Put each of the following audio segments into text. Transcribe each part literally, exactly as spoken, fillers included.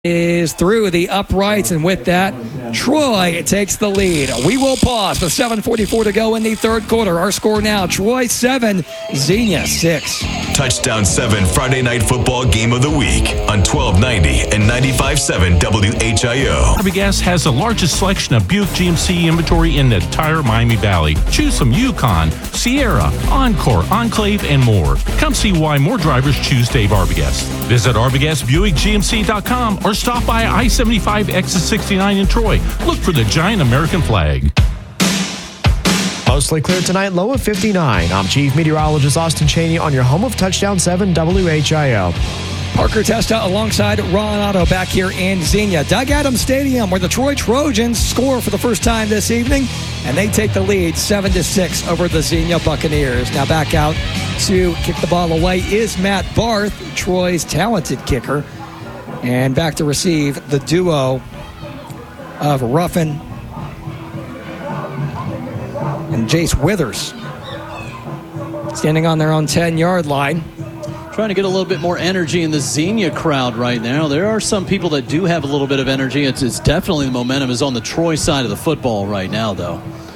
is through the uprights, and with that, Troy takes the lead. We will pause with seven forty-four to go in the third quarter. Our score now, Troy seven, Xenia six. Touchdown seven Friday Night Football Game of the Week on twelve ninety and ninety-five point seven W H I O. ArborGas has the largest selection of Buick G M C inventory in the entire Miami Valley. Choose from Yukon, Sierra, Encore, Enclave, and more. Come see why more drivers choose Dave ArborGas. Visit Arbogast Buick G M C dot com or stop by I seventy-five exit sixty-nine in Troy. Look for the giant American flag. Mostly clear tonight, low of fifty-nine. I'm Chief Meteorologist Austin Cheney on your home of Touchdown seven W H I O. Parker Testa alongside Ron Otto back here in Xenia. Doug Adams Stadium, where the Troy Trojans score for the first time this evening, and they take the lead seven to six over the Xenia Buccaneers. Now back out to kick the ball away is Matt Barth, Troy's talented kicker. And back to receive the duo of Ruffin and Jace Withers, standing on their own ten-yard line. Trying to get a little bit more energy in the Xenia crowd right now. There are some people that do have a little bit of energy. It's, it's definitely the momentum is on the Troy side of the football right now, though.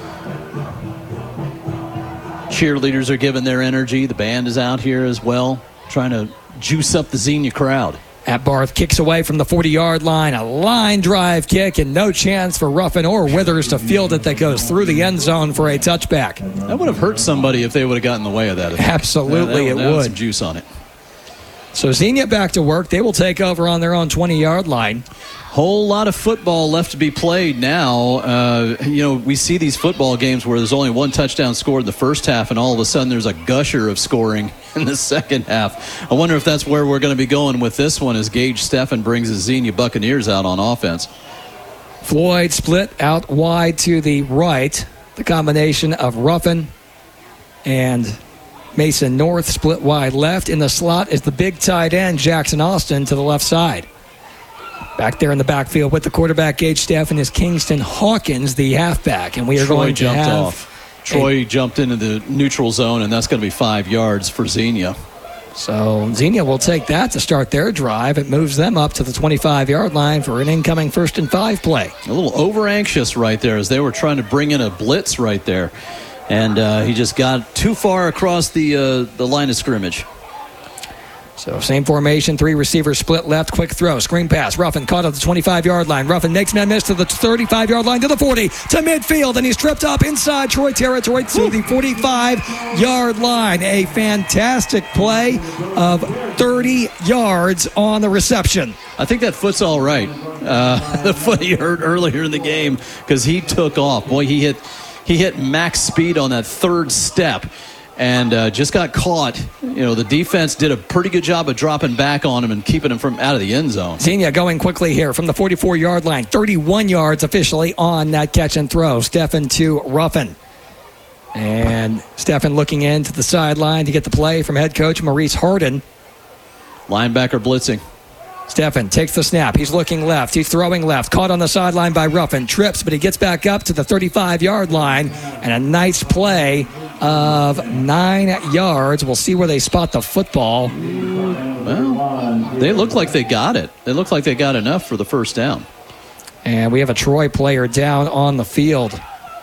Cheerleaders are giving their energy. The band is out here as well, trying to juice up the Xenia crowd. At Barth kicks away from the forty-yard line, a line drive kick, and no chance for Ruffin or Withers to field it that goes through the end zone for a touchback. That would have hurt somebody if they would have gotten in the way of that. Absolutely, that, that, it would. Some juice on it. So Xenia back to work. They will take over on their own twenty-yard line. Whole lot of football left to be played now. Uh, you know, we see these football games where there's only one touchdown scored in the first half, and all of a sudden there's a gusher of scoring in the second half. I wonder if that's where we're going to be going with this one as Gage Steffen brings the Xenia Buccaneers out on offense. Floyd split out wide to the right. The combination of Ruffin and Mason North split wide left. In the slot is the big tight end, Jackson Austin, to the left side. Back there in the backfield with the quarterback, Gage Steffen, is Kingston Hawkins, the halfback. And we are Troy going to jumped have off. Troy a, jumped into the neutral zone, and that's going to be five yards for Xenia. So Xenia will take that to start their drive. It moves them up to the twenty-five-yard line for an incoming first and five play. A little over-anxious right there as they were trying to bring in a blitz right there. And uh, he just got too far across the uh, the line of scrimmage. So same formation, three receivers split left, quick throw, screen pass. Ruffin caught at the twenty-five-yard line. Ruffin makes man miss to the thirty-five-yard line, to the forty, to midfield, and he's tripped up inside Troy territory to the forty-five-yard line. A fantastic play of thirty yards on the reception. I think that foot's all right. Uh, the foot he hurt earlier in the game because he took off. Boy, he hit he hit max speed on that third step. And uh, just got caught. You know, the defense did a pretty good job of dropping back on him and keeping him from out of the end zone. Xenia going quickly here from the forty-four-yard line. thirty-one yards officially on that catch and throw. Steffen to Ruffin. And Steffen looking in to the sideline to get the play from head coach Maurice Harden. Linebacker blitzing. Steffen takes the snap. He's looking left. He's throwing left. Caught on the sideline by Ruffin. Trips, but he gets back up to the thirty-five-yard line. And a nice play of nine yards. We'll see where they spot the football. Well, they look like they got it. They look like they got enough for the first down. And we have a Troy player down on the field.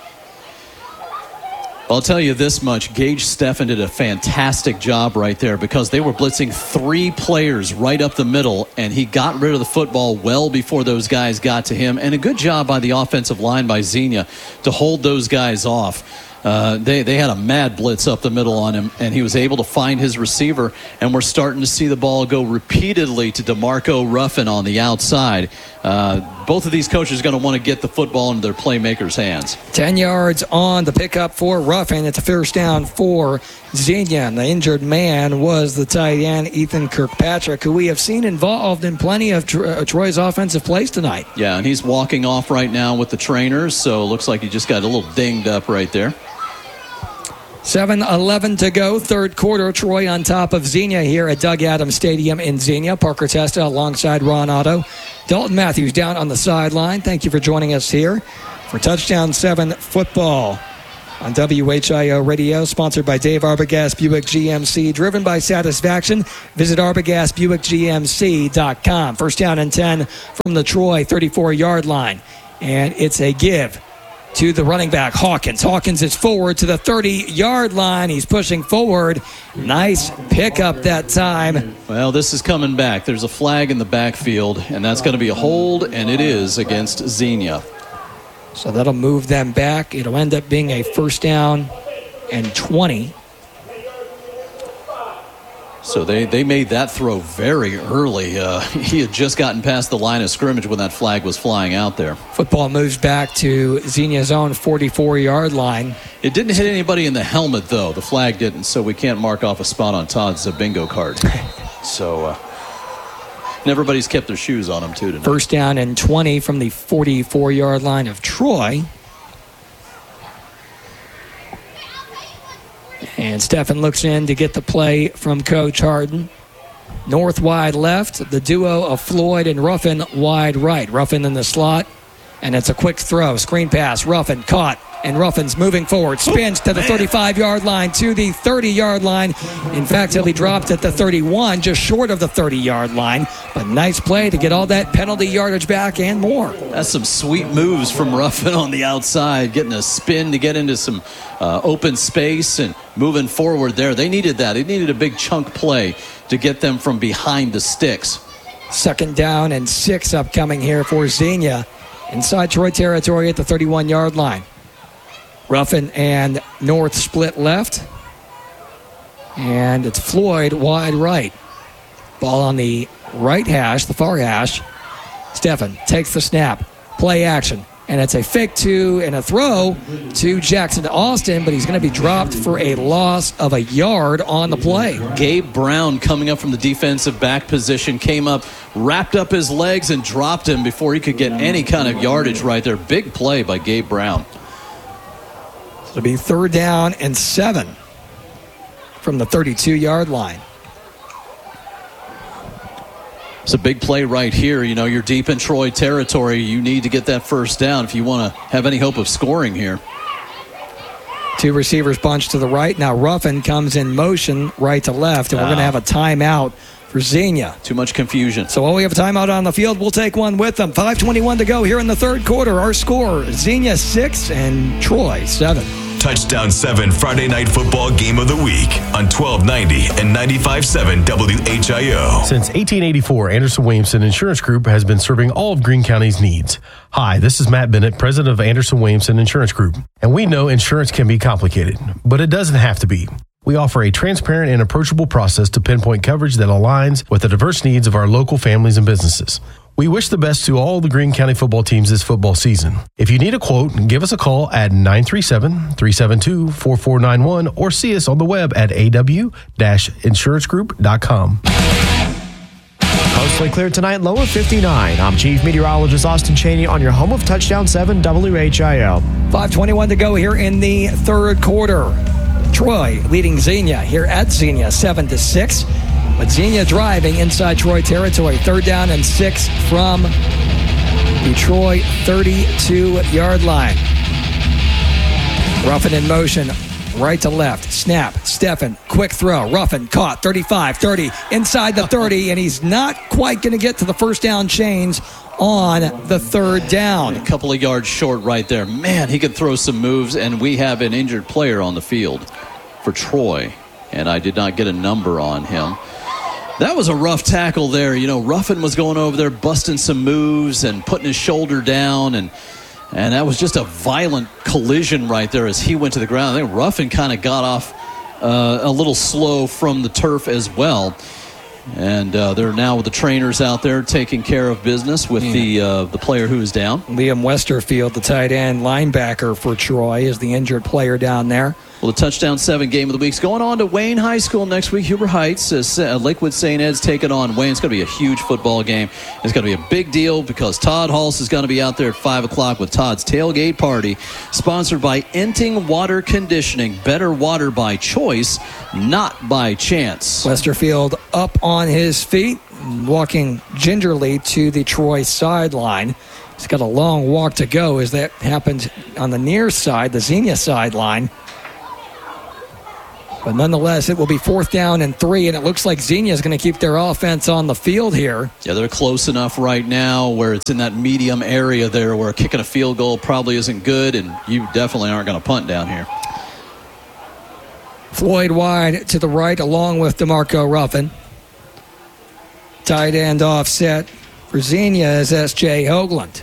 I'll tell you this much. Gage Steffen did a fantastic job right there because they were blitzing three players right up the middle, and he got rid of the football well before those guys got to him. And a good job by the offensive line by Xenia to hold those guys off. Uh, they, they had a mad blitz up the middle on him, and he was able to find his receiver, and we're starting to see the ball go repeatedly to DeMarco Ruffin on the outside. Uh, both of these coaches are going to want to get the football into their playmakers' hands. Ten yards on the pickup for Ruffin. It's a first down for Xenia. The injured man was the tight end, Ethan Kirkpatrick, who we have seen involved in plenty of uh, Troy's offensive plays tonight. Yeah, and he's walking off right now with the trainers, so it looks like he just got a little dinged up right there. seven eleven to go, third quarter. Troy on top of Xenia here at Doug Adams Stadium in Xenia. Parker Testa alongside Ron Otto. Dalton Matthews down on the sideline. Thank you for joining us here for Touchdown seven football. on W H I O Radio, sponsored by Dave Arbogast Buick G M C, driven by satisfaction. Visit Arbogast Buick G M C dot com. First down and ten from the Troy thirty-four-yard line. And it's a give to the running back, Hawkins. Hawkins is forward to the thirty-yard line. He's pushing forward. Nice pickup that time. Well, this is coming back. There's a flag in the backfield, and that's going to be a hold, and it is against Xenia. So that'll move them back. It'll end up being a first down and twenty. So they, they made that throw very early. Uh, he had just gotten past the line of scrimmage when that flag was flying out there. Football moves back to Xenia's own forty-four-yard line. It didn't hit anybody in the helmet, though. The flag didn't, so we can't mark off a spot on Todd's uh, bingo card. So, uh, and everybody's kept their shoes on them, too, tonight. First down and twenty from the forty-four-yard line of Troy. And Stefan looks in to get the play from Coach Harden. North wide left, the duo of Floyd and Ruffin wide right. Ruffin in the slot, and it's a quick throw. Screen pass, Ruffin caught, and Ruffin's moving forward. Spins to the thirty-five-yard line, to the thirty-yard line. In fact, he'll be dropped at the thirty-one, just short of the thirty-yard line. But nice play to get all that penalty yardage back and more. That's some sweet moves from Ruffin on the outside, getting a spin to get into some uh, open space and moving forward there. They needed that. They needed a big chunk play to get them from behind the sticks. Second down and six upcoming here for Xenia inside Troy territory at the thirty-one-yard line. Ruffin and North split left. And it's Floyd wide right. Ball on the right hash, the far hash. Stefan takes the snap. Play action. And it's a fake two and a throw to Jackson Austin, but he's going to be dropped for a loss of a yard on the play. Gabe Brown coming up from the defensive back position, came up, wrapped up his legs, and dropped him before he could get any kind of yardage right there. Big play by Gabe Brown. It'll be third down and seven from the thirty-two-yard line. It's a big play right here. You know, you're deep in Troy territory. You need to get that first down if you want to have any hope of scoring here. Two receivers bunch to the right. Now Ruffin comes in motion right to left, and we're going to have a timeout for Xenia. Too much confusion. So while we have a timeout on the field, we'll take one with them. five twenty-one to go here in the third quarter. Our score, Xenia six and Troy seven. Touchdown seven Friday Night Football Game of the Week on twelve ninety and ninety-five point seven W H I O. Since eighteen eighty-four, Anderson Williamson Insurance Group has been serving all of Greene County's needs. Hi, this is Matt Bennett, president of Anderson Williamson Insurance Group. And we know insurance can be complicated, but it doesn't have to be. We offer a transparent and approachable process to pinpoint coverage that aligns with the diverse needs of our local families and businesses. We wish the best to all the Greene County football teams this football season. If you need a quote, give us a call at nine three seven, three seven two, four four nine one or see us on the web at a w dash insurance group dot com. Mostly clear tonight, low of fifty-nine. I'm Chief Meteorologist Austin Cheney on your home of Touchdown seven W H I O. five twenty-one to go here in the third quarter. Troy leading Xenia here at Xenia seven to six. But Xenia driving inside Troy territory. Third down and six from the Troy thirty-two-yard line. Ruffin in motion, right to left. Snap, Stefan, quick throw. Ruffin caught, thirty-five, thirty, inside the thirty, and he's not quite going to get to the first down chains on the third down. A couple of yards short right there. Man, he could throw some moves, and we have an injured player on the field for Troy, and I did not get a number on him. That was a rough tackle there. You know, Ruffin was going over there, busting some moves and putting his shoulder down, and and that was just a violent collision right there as he went to the ground. I think Ruffin kind of got off uh, a little slow from the turf as well. And uh, they're now with the trainers out there taking care of business with yeah. the uh, the player who is down. Liam Westerfield, the tight end linebacker for Troy, is the injured player down there. Well, the Touchdown seven Game of the Week's going on to Wayne High School next week. Huber Heights, uh, Lakewood Saint Ed's taking on Wayne. It's going to be a huge football game. It's going to be a big deal because Todd Hulse is going to be out there at five o'clock with Todd's Tailgate Party, sponsored by Enting Water Conditioning. Better water by choice, not by chance. Westerfield up on his feet, walking gingerly to the Troy sideline. He's got a long walk to go as that happened on the near side, the Xenia sideline. But nonetheless, it will be fourth down and three, and it looks like Xenia is going to keep their offense on the field here. Yeah, they're close enough right now where it's in that medium area there where kicking a field goal probably isn't good, and you definitely aren't going to punt down here. Floyd wide to the right along with DeMarco Ruffin. Tight end offset for Xenia is S J Hoagland.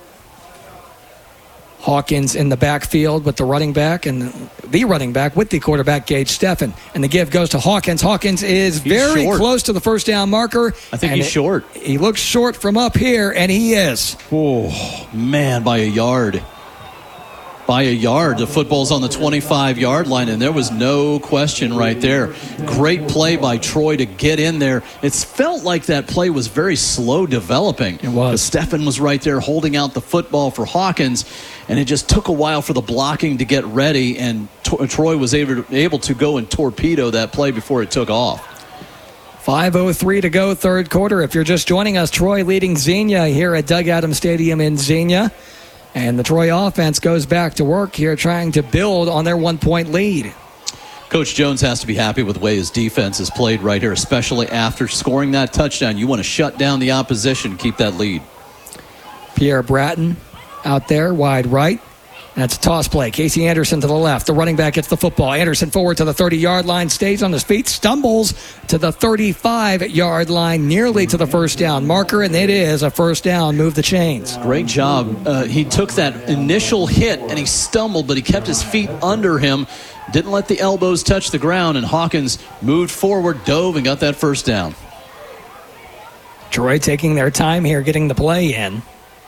Hawkins in the backfield with the running back and the running back with the quarterback, Gage Steffen. And the give goes to Hawkins. Hawkins is he's very short. close to the first down marker. I think he's it, short. He looks short from up here, and he is. Oh, man, by a yard. By a yard. The football's on the twenty-five-yard line, and there was no question right there. Great play by Troy to get in there. It felt like that play was very slow developing. It was. But Steffen was right there holding out the football for Hawkins, and it just took a while for the blocking to get ready, and to- Troy was able to, able to go and torpedo that play before it took off. five oh three to go, third quarter. If you're just joining us, Troy leading Xenia here at Doug Adams Stadium in Xenia. And the Troy offense goes back to work here trying to build on their one-point lead. Coach Jones has to be happy with the way his defense has played right here, especially after scoring that touchdown. You want to shut down the opposition, keep that lead. Pierre Bratton out there, wide right. That's a toss play. Casey Anderson to the left. The running back gets the football. Anderson forward to the thirty-yard line, stays on his feet, stumbles to the thirty-five-yard line, nearly to the first down marker, and it is a first down. Move the chains. Great job. Uh, he took that initial hit, and he stumbled, but he kept his feet under him, didn't let the elbows touch the ground, and Hawkins moved forward, dove, and got that first down. Troy taking their time here, getting the play in.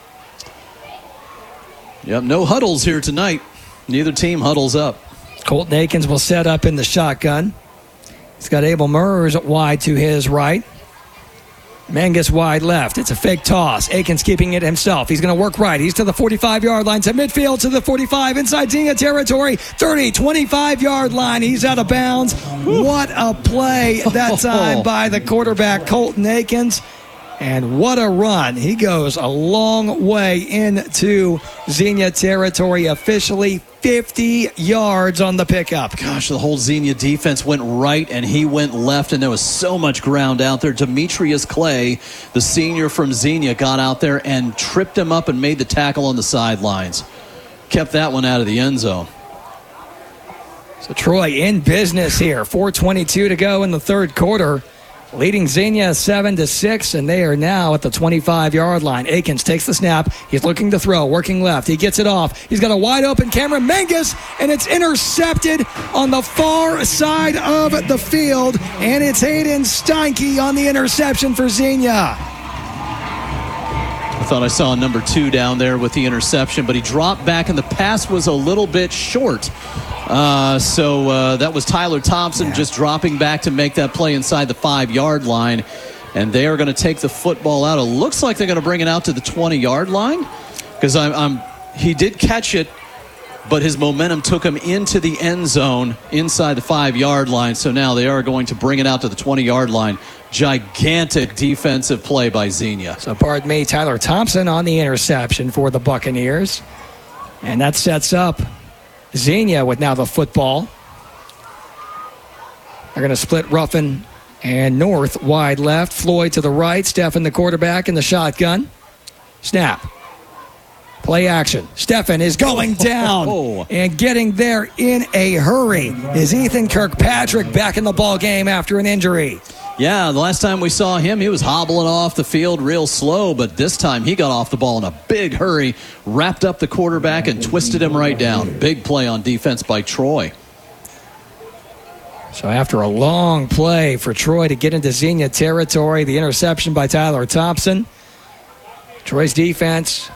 Yep, no huddles here tonight. Neither team huddles up. Colton Akins will set up in the shotgun. He's got Abel Murs wide to his right. Mangus wide left. It's a fake toss. Akins keeping it himself. He's going to work right. He's to the forty-five-yard line, to midfield, to the forty-five, inside Xenia territory, thirty, twenty-five-yard line. He's out of bounds. What a play that time by the quarterback, Colton Akins. And what a run. He goes a long way into Xenia territory, officially fifty yards on the pickup. Gosh, the whole Xenia defense went right and he went left, and there was so much ground out there. Demetrius Clay, the senior from Xenia, got out there and tripped him up and made the tackle on the sidelines. Kept that one out of the end zone. So Troy in business here. four twenty-two to go in the third quarter. Leading Xenia seven to six, and they are now at the twenty-five-yard line. Akins takes the snap. He's looking to throw, working left. He gets it off. He's got a wide-open Cameron Mangus, and it's intercepted on the far side of the field, and it's Hayden Steinke on the interception for Xenia. I thought I saw number two down there with the interception, but he dropped back, and the pass was a little bit short. Uh, so uh, that was Tyler Thompson yeah. just dropping back to make that play inside the five-yard line. And they are going to take the football out. It looks like they're going to bring it out to the twenty-yard line. Because I'm, I'm, he did catch it, but his momentum took him into the end zone inside the five-yard line. So now they are going to bring it out to the twenty-yard line. Gigantic defensive play by Xenia. So pardon me, Tyler Thompson on the interception for the Buccaneers. And that sets up Xenia with now the football. They're going to split Ruffin and North wide left. Floyd to the right. Steffen, the quarterback, in the shotgun. Snap. Play action. Steffen is going down oh. and getting there in a hurry. Is Ethan Kirkpatrick back in the ball game after an injury? Yeah, the last time we saw him, he was hobbling off the field real slow, but this time he got off the ball in a big hurry, wrapped up the quarterback, and twisted him right down. Big play on defense by Troy. So after a long play for Troy to get into Xenia territory, the interception by Tyler Thompson, Troy's defense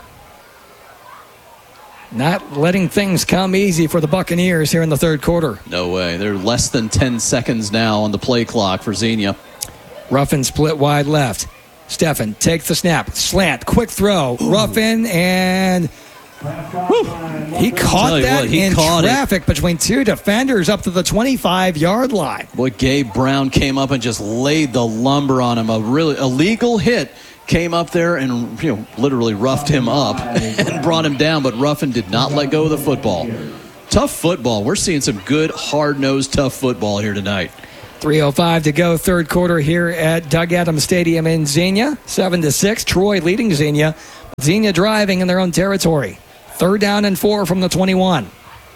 not letting things come easy for the Buccaneers here in the third quarter. No way. They're less than ten seconds now on the play clock for Xenia. Ruffin split wide left. Steffen takes the snap. Slant. Quick throw. Ooh. Ruffin and whew, he caught that what, he in caught traffic it. between two defenders up to the twenty-five-yard line. Boy, Gabe Brown came up and just laid the lumber on him. A really illegal hit. Came up there and, you know, literally roughed him up and brought him down, but Ruffin did not let go of the football. Tough football. We're seeing some good, hard-nosed, tough football here tonight. three oh five to go, third quarter here at Doug Adams Stadium in Xenia. seven to six, Troy leading Xenia. Xenia driving in their own territory. Third down and four from the twenty-one.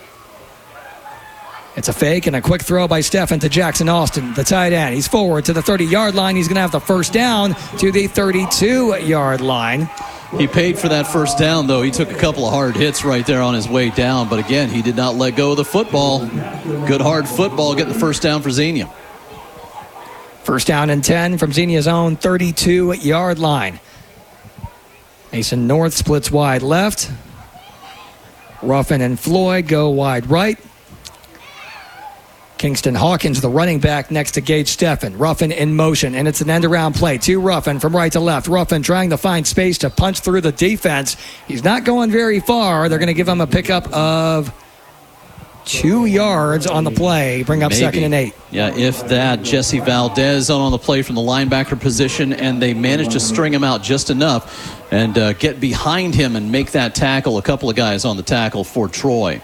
It's a fake and a quick throw by Stephen to Jackson Austin, the tight end. He's forward to the thirty-yard line. He's going to have the first down to the thirty-two-yard line. He paid for that first down, though. He took a couple of hard hits right there on his way down. But again, he did not let go of the football. Good hard football getting the first down for Xenia. First down and ten from Xenia's own thirty-two-yard line. Mason North splits wide left. Ruffin and Floyd go wide right. Kingston Hawkins, the running back, next to Gage Steffen. Ruffin in motion, and it's an end-around play. To Ruffin from right to left. Ruffin trying to find space to punch through the defense. He's not going very far. They're going to give him a pickup of two yards on the play. Bring up Maybe. second and eight. Yeah, if that. Jesse Valdez on the play from the linebacker position, and they managed to string him out just enough and uh, get behind him and make that tackle. A couple of guys on the tackle for Troy.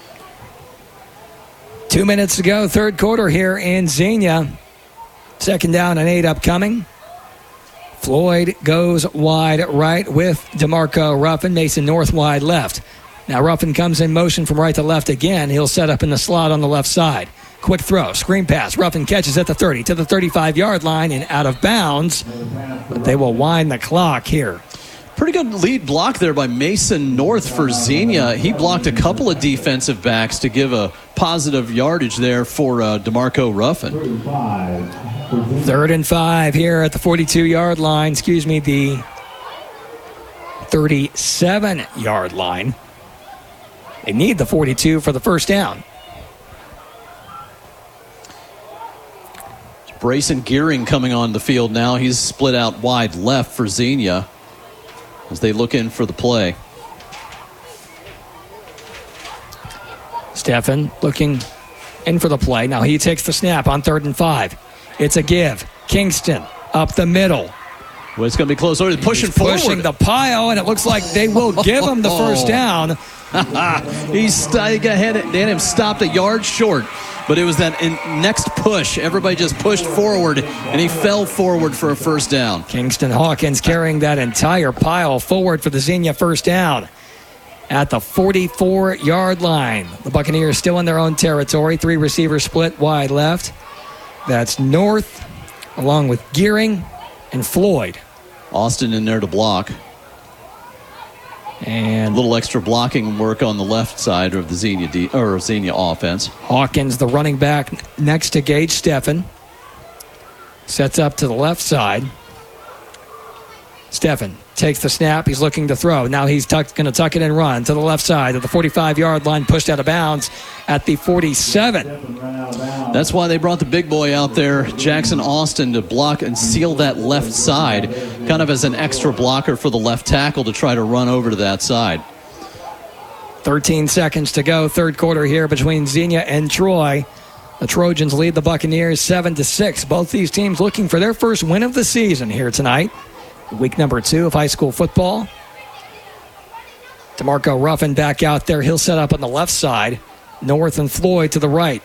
Two minutes to go, third quarter here in Xenia. Second down and eight upcoming. Floyd goes wide right with DeMarco Ruffin. Mason North wide left. Now Ruffin comes in motion from right to left again. He'll set up in the slot on the left side. Quick throw, screen pass. Ruffin catches at the thirty to the thirty-five-yard line and out of bounds. But they will wind the clock here. Pretty good lead block there by Mason North for Xenia. He blocked a couple of defensive backs to give a positive yardage there for uh, DeMarco Ruffin. Third and five here at the forty-two-yard line. Excuse me, the thirty-seven-yard line. They need the forty-two for the first down. Brayson Gearing coming on the field now. He's split out wide left for Xenia as they look in for the play. Steffen looking in for the play. Now he takes the snap on third and five. It's a give. Kingston up the middle. Well, it's going to be close. Oh, pushing He's forward. Pushing the pile, and it looks like they will give him the first down. He's st- had, it, had him stopped a yard short, but it was that in next push. Everybody just pushed forward, and he fell forward for a first down. Kingston Hawkins carrying that entire pile forward for the Xenia first down at the forty-four-yard line. The Buccaneers still in their own territory. Three receivers split wide left. That's North, along with Gearing and Floyd. Austin in there to block. And a little extra blocking work on the left side of the Xenia D, or Xenia offense. Hawkins, the running back, next to Gage Steffen. Sets up to the left side. Steffen takes the snap. He's looking to throw. Now he's going to tuck it and run to the left side of the forty-five-yard line, pushed out of bounds at the forty-seven. That's why they brought the big boy out there, Jackson Austin, to block and seal that left side, kind of as an extra blocker for the left tackle to try to run over to that side. thirteen seconds to go, third quarter here between Xenia and Troy. The Trojans lead the Buccaneers seven to six. Both these teams looking for their first win of the season here tonight. Week number two of high school football. DeMarco Ruffin back out there. He'll set up on the left side. North and Floyd to the right.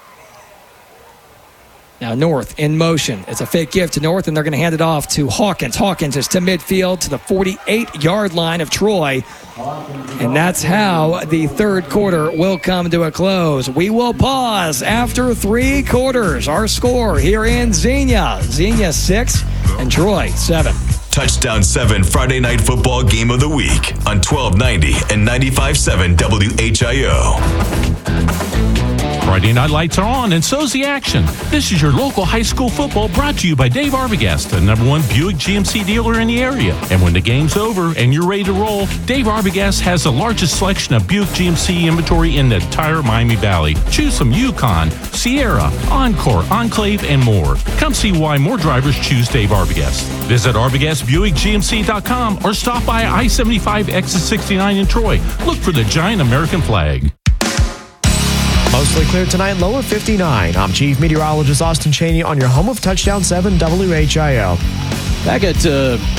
Now North in motion. It's a fake give to North, and they're going to hand it off to Hawkins. Hawkins is to midfield to the forty-eight-yard line of Troy. And that's how the third quarter will come to a close. We will pause after three quarters. Our score here in Xenia. Xenia six and Troy seven. Touchdown seven Friday Night Football Game of the Week on twelve ninety and ninety-five point seven W H I O. Friday night lights are on, and so's the action. This is your local high school football brought to you by Dave Arbogast, the number one Buick G M C dealer in the area. And when the game's over and you're ready to roll, Dave Arbogast has the largest selection of Buick G M C inventory in the entire Miami Valley. Choose from Yukon, Sierra, Encore, Enclave, and more. Come see why more drivers choose Dave Arbogast. Visit Arbogast Buick G M C dot com or stop by I seventy-five exit sixty-nine in Troy. Look for the giant American flag. Mostly clear tonight, low of fifty-nine. I'm Chief Meteorologist Austin Cheney on your home of Touchdown seven W H I O. Back at uh,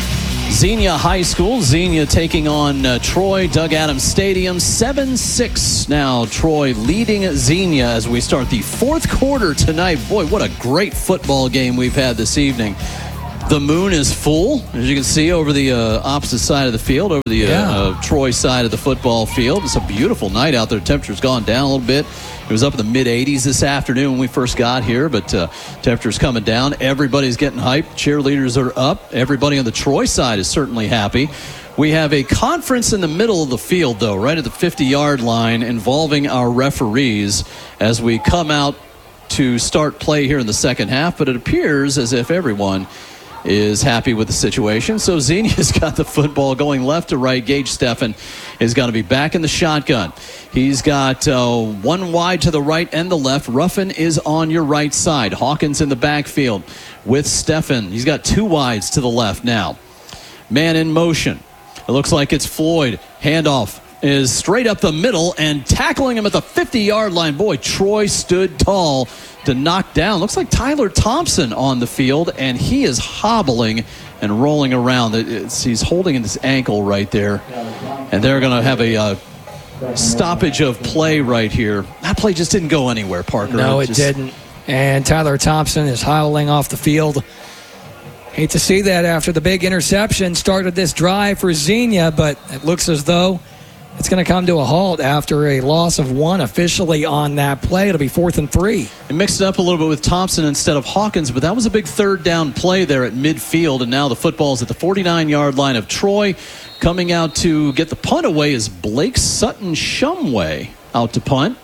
Xenia High School. Xenia taking on uh, Troy, Doug Adams Stadium. seven six now. Troy leading Xenia as we start the fourth quarter tonight. Boy, what a great football game we've had this evening. The moon is full, as you can see, over the uh, opposite side of the field, over the uh, Yeah. uh, Troy side of the football field. It's a beautiful night out there. The temperature's gone down a little bit. It was up in the mid eighties this afternoon when we first got here, but uh, temperature's coming down. Everybody's getting hyped. Cheerleaders are up. Everybody on the Troy side is certainly happy. We have a conference in the middle of the field, though, right at the fifty-yard line, involving our referees as we come out to start play here in the second half, but it appears as if everyone is happy with the situation. So Xenia's got the football going left to right. Gage Steffen is going to be back in the shotgun. He's got uh, one wide to the right and the left. Ruffin is on your right side. Hawkins in the backfield with Steffen. He's got two wides to the left now. Man in motion. It looks like it's Floyd. Handoff is straight up the middle and tackling him at the fifty-yard line. Boy, Troy stood tall to knock down. Looks like Tyler Thompson on the field, and he is hobbling and rolling around. It's, he's holding his ankle right there, and they're going to have a uh, stoppage of play right here. That play just didn't go anywhere, Parker. No, it just, didn't. And Tyler Thompson is howling off the field. Hate to see that after the big interception started this drive for Xenia, but it looks as though it's going to come to a halt after a loss of one officially on that play. It'll be fourth and three. It mixed it up a little bit with Thompson instead of Hawkins, but that was a big third down play there at midfield, and now the football's at the forty-nine-yard line of Troy. Coming out to get the punt away is Blake Sutton Shumway out to punt.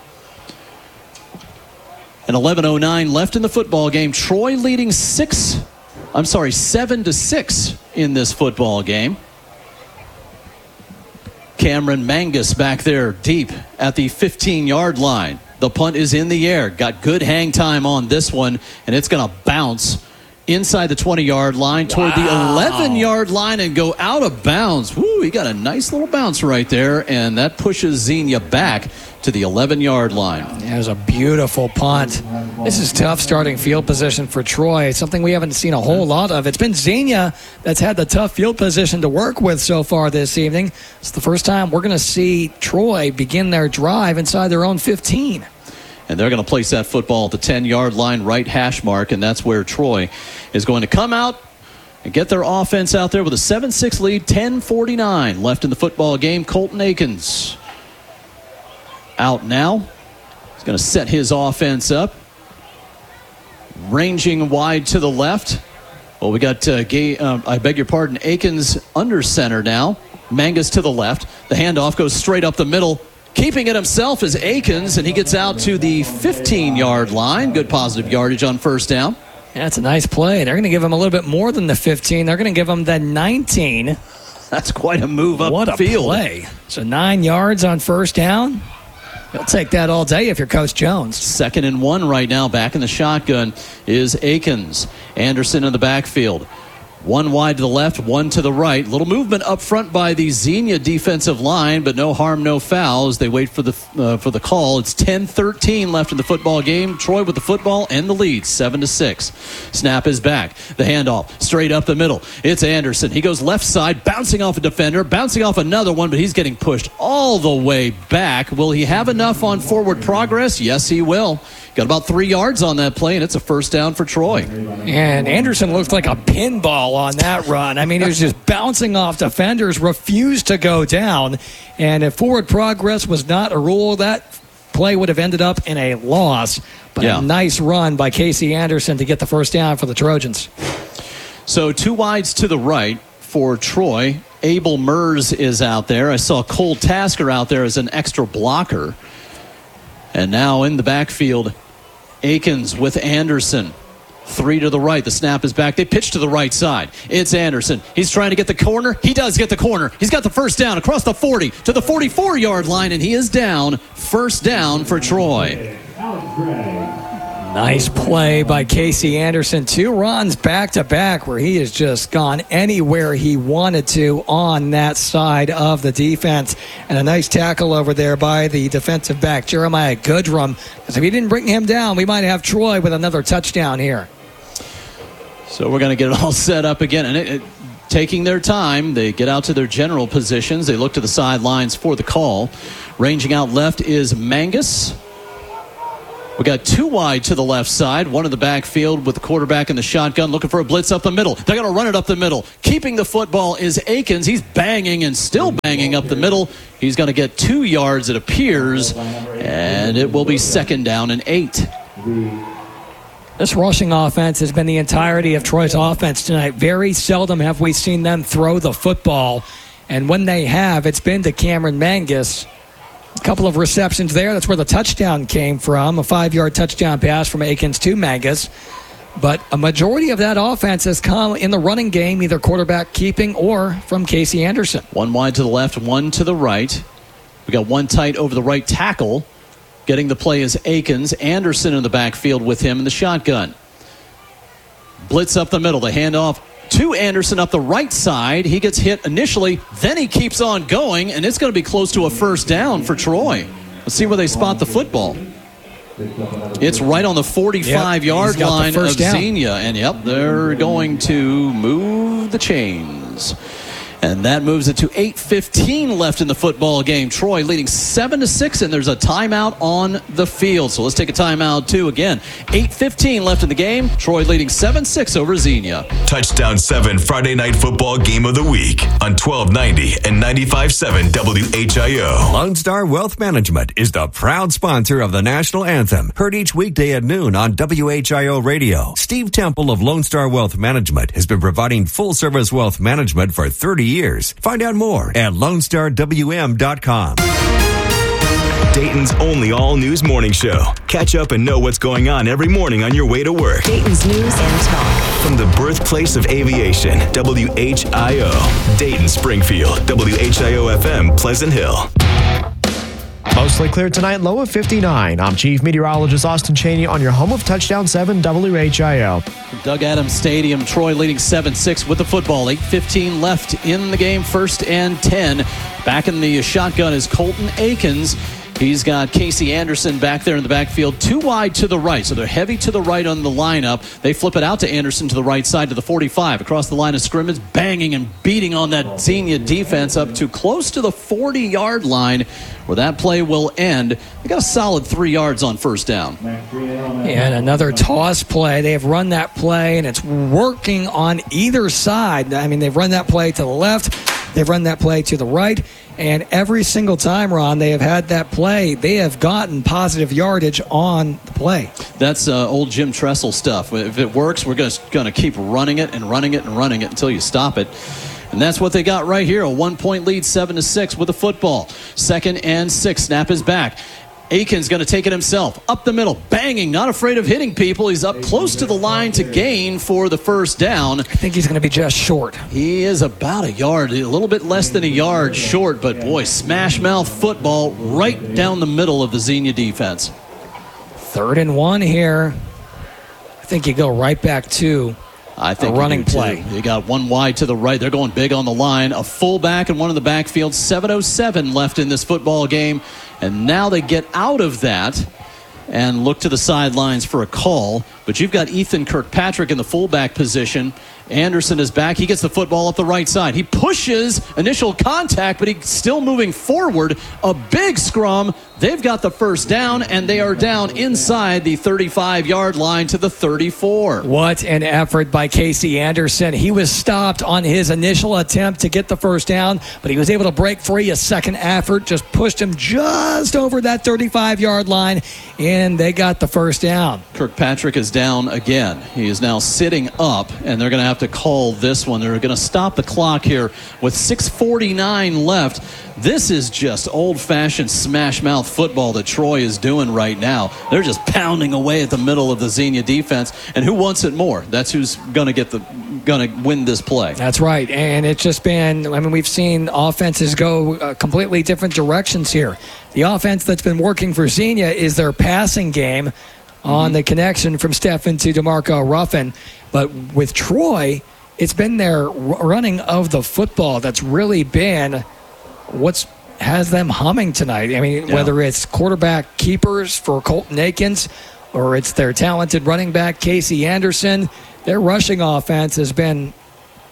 And eleven oh nine left in the football game. Troy leading six, I'm sorry, seven to six in this football game. Cameron Mangus back there deep at the fifteen-yard line. The punt is in the air. Got good hang time on this one, and it's going to bounce inside the twenty-yard line toward wow. the eleven-yard line and go out of bounds. Woo, he got a nice little bounce right there, and that pushes Xenia back to the eleven-yard line. Yeah, it was a beautiful punt. This is tough starting field position for Troy. It's something we haven't seen a whole lot of. It's been Xenia that's had the tough field position to work with so far this evening. It's the first time we're going to see Troy begin their drive inside their own fifteen. And they're going to place that football at the ten-yard line, right hash mark, and that's where Troy is going to come out and get their offense out there with a seven six lead, ten forty-nine left in the football game. Colton Akins out now. He's going to set his offense up. Ranging wide to the left. Well, we got, uh, Gay, uh, I beg your pardon, Akins under center now. Mangus to the left. The handoff goes straight up the middle. Keeping it himself is Akins, and he gets out to the fifteen-yard line. Good positive yardage on first down. Yeah, that's a nice play. They're going to give him a little bit more than the fifteen. They're going to give him the nineteen. That's quite a move up what a field. Play. So nine yards on first down. You'll take that all day if you're Coach Jones. Second and one right now. Back in the shotgun is Akins. Anderson in the backfield. One wide to the left, one to the right. Little movement up front by the Xenia defensive line, but no harm, no fouls. They wait for the uh, for the call. It's ten thirteen left in the football game. Troy with the football and the lead, seven to six. Snap is back. The handoff straight up the middle. It's Anderson. He goes left side, bouncing off a defender, bouncing off another one, but he's getting pushed all the way back. Will he have enough on forward progress? Yes, he will. Got about three yards on that play, and it's a first down for Troy. And Anderson looked like a pinball on that run. I mean, he was just bouncing off defenders, refused to go down. And if forward progress was not a rule, that play would have ended up in a loss. But yeah. a nice run by Casey Anderson to get the first down for the Trojans. So two wides to the right for Troy. Abel Mers is out there. I saw Cole Tasker out there as an extra blocker. And now in the backfield, Akins with Anderson. Three to the right. The snap is back. They pitch to the right side. It's Anderson. He's trying to get the corner. He does get the corner. He's got the first down across the forty to the forty-four-yard line, and he is down. First down for Troy. Nice play by Casey Anderson. Two runs back-to-back where he has just gone anywhere he wanted to on that side of the defense. And a nice tackle over there by the defensive back, Jeremiah Goodrum. Because if he didn't bring him down, we might have Troy with another touchdown here. So we're going to get it all set up again. And it, it, taking their time. They get out to their general positions. They look to the sidelines for the call. Ranging out left is Mangus. We got two wide to the left side, one in the backfield with the quarterback in the shotgun looking for a blitz up the middle. They're going to run it up the middle. Keeping the football is Akins. He's banging and still banging up the middle. He's going to get two yards, it appears, and it will be second down and eight. This rushing offense has been the entirety of Troy's offense tonight. Very seldom have we seen them throw the football, and when they have, it's been to Cameron Mangus. A couple of receptions there. That's where the touchdown came from. A five-yard touchdown pass from Akins to Mangus. But a majority of that offense has come in the running game, either quarterback keeping or from Casey Anderson. One wide to the left, one to the right. We got one tight over the right tackle. Getting the play is Akins. Anderson in the backfield with him in the shotgun. Blitz up the middle. The handoff to Anderson up the right side. He gets hit initially, then he keeps on going, and it's going to be close to a first down for Troy. Let's see where they spot the football. It's right on the forty-five-yard yep, line of Xenia, and yep, they're going to move the chains. And that moves it to eight fifteen left in the football game. Troy leading seven to six, and there's a timeout on the field. So let's take a timeout, too. Again, eight fifteen left in the game. Troy leading seven six over Xenia. Touchdown seven Friday Night Football Game of the Week on twelve ninety and ninety-five point seven W H I O. Lone Star Wealth Management is the proud sponsor of the National Anthem. Heard each weekday at noon on W H I O Radio. Steve Temple of Lone Star Wealth Management has been providing full-service wealth management for thirty years. Find out more at lone star w m dot com. Dayton's only all-news morning show. Catch up and know what's going on every morning on your way to work. Dayton's News and Talk. From the birthplace of aviation, W H I O. Dayton, Springfield, W H I O F M, Pleasant Hill. Mostly clear tonight, low of fifty-nine. I'm Chief Meteorologist Austin Cheney on your home of Touchdown seven W H I O. Doug Adams Stadium, Troy leading seven six with the football. eight fifteen left in the game, first and ten. Back in the shotgun is Colton Akins. He's got Casey Anderson back there in the backfield, two wide to the right. So they're heavy to the right on the lineup. They flip it out to Anderson to the right side to the forty-five. Across the line of scrimmage, banging and beating on that Xenia defense up to close to the forty-yard line where that play will end. They got a solid three yards on first down. And another toss play. They have run that play, and it's working on either side. I mean, they've run that play to the left. They've run that play to the right. And every single time, Ron, they have had that play, they have gotten positive yardage on the play. That's uh, old Jim Tressel stuff. If it works, we're going to keep running it and running it and running it until you stop it. And that's what they got right here. A one-point lead, seven to six with the football. Second and six. Snap is back. Akins going to take it himself. Up the middle. Banging. Not afraid of hitting people. He's up close to the line to gain for the first down. I think he's going to be just short. He is about a yard. A little bit less than a yard short. But, boy, smash mouth football right down the middle of the Xenia defense. Third and one here. I think you go right back to I think a running play. You got one wide to the right. They're going big on the line. A fullback and one in the backfield. seven oh seven left in this football game. And now they get out of that and look to the sidelines for a call. But you've got Ethan Kirkpatrick in the fullback position. Anderson is back. He gets the football up the right side. He pushes initial contact, but he's still moving forward. A big scrum. They've got the first down, and they are down inside the thirty-five-yard line to the thirty-four. What an effort by Casey Anderson. He was stopped on his initial attempt to get the first down, but he was able to break free. A second effort just pushed him just over that thirty-five-yard line, and they got the first down. Kirkpatrick is down again. He is now sitting up, and they're going to have to call this one. They're going to stop the clock here with six forty-nine left. This is just old-fashioned smash-mouth football that Troy is doing right now. They're just pounding away at the middle of the Xenia defense, and who wants it more? That's who's going to get the going to win this play. That's right, and it's just been, I mean, we've seen offenses go uh, completely different directions here. The offense that's been working for Xenia is their passing game mm-hmm. on the connection from Stephen to DeMarco Ruffin, but with Troy, it's been their running of the football that's really been what's has them humming tonight. I mean, yeah. whether it's quarterback keepers for Colton Akins or it's their talented running back Casey Anderson, their rushing offense has been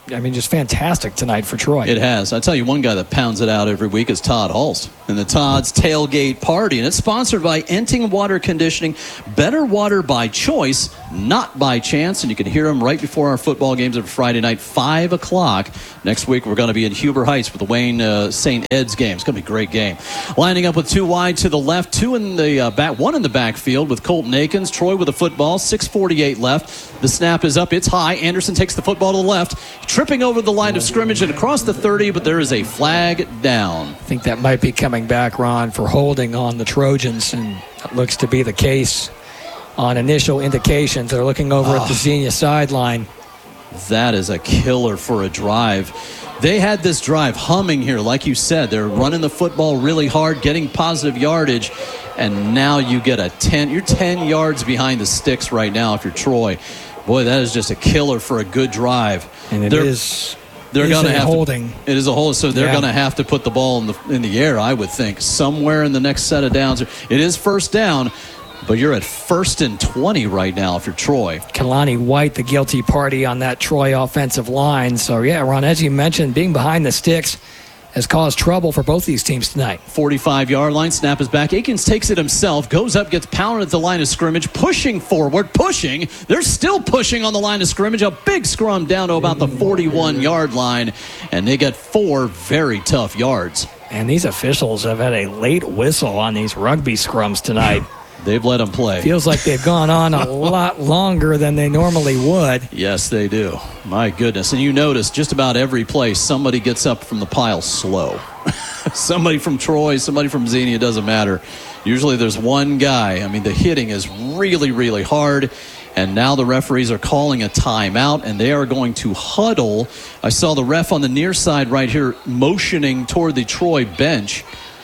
I mean, just fantastic tonight for Troy. It has. I tell you, one guy that pounds it out every week is Todd Hulst and the Todd's Tailgate Party. And it's sponsored by Enting Water Conditioning. Better water by choice, not by chance. And you can hear him right before our football games every Friday night, five o'clock. Next week, we're going to be in Huber Heights for the Wayne uh, Saint Ed's game. It's going to be a great game. Lining up with two wide to the left, two in the uh, back, one in the backfield with Colton Akins. Troy with the football, six forty-eight left. The snap is up. It's high. Anderson takes the football to the left, tripping over the line of scrimmage and across the thirty, but there is a flag down. I think that might be coming back, Ron, for holding on the Trojans, and that looks to be the case on initial indications. They're looking over oh. at the Xenia sideline. That is a killer for a drive. They had this drive humming here, like you said. They're running the football really hard, getting positive yardage, and now you get a ten. You're ten yards behind the sticks right now if you're Troy. Boy, that is just a killer for a good drive. And it they're, is, they're going to have holding. To, it is a hold, so they're yeah. going to have to put the ball in the in the air, I would think, somewhere in the next set of downs. It is first down, but you're at first and twenty right now if you're Troy. Kalani White, the guilty party on that Troy offensive line. So, yeah, Ron, as you mentioned, being behind the sticks has caused trouble for both these teams tonight. forty-five-yard line, snap is back. Akins takes it himself, goes up, gets pounded at the line of scrimmage, pushing forward, pushing. They're still pushing on the line of scrimmage. A big scrum down to about the forty-one-yard line, and they get four very tough yards. And these officials have had a late whistle on these rugby scrums tonight. They've let them play. Feels like they've gone on a lot longer than they normally would. Yes, they do. My goodness. And you notice just about every play, somebody gets up from the pile slow. Somebody from Troy, somebody from Xenia, doesn't matter. Usually there's one guy. I mean, the hitting is really, really hard. And now the referees are calling a timeout, and they are going to huddle. I saw the ref on the near side right here motioning toward the Troy bench.